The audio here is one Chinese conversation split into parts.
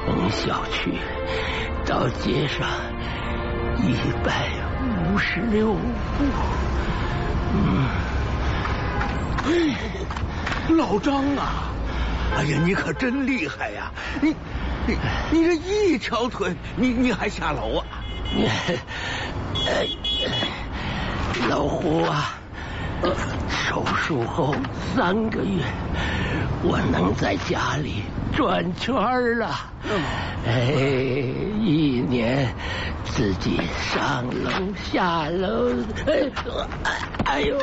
从小区到街上156步。 老张啊！哎呀，你可真厉害呀！你这一条腿，你还下楼啊？ 老胡啊，手术后3个月，我能在家里转圈了。1年自己上楼下楼。哎呦，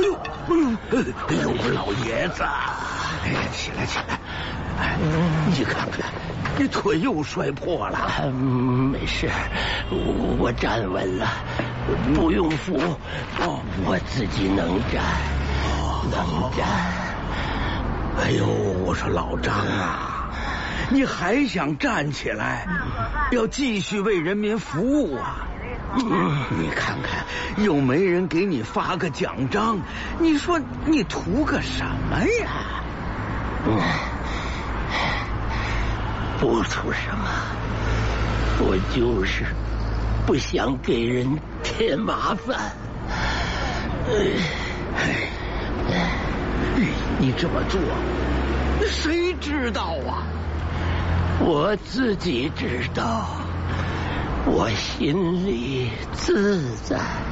老爷子！哎呀，起来！你看看，你腿又摔破了。 没事，我站稳了，不用扶。我自己能站，能站。 哎呦，我说老张啊，你还想站起来，要继续为人民服务啊？你看看，又没人给你发个奖章，你说你图个什么呀？ 不图什么，我就是不想给人添麻烦。 你这么做，谁知道啊？ 我自己知道，我心里自在。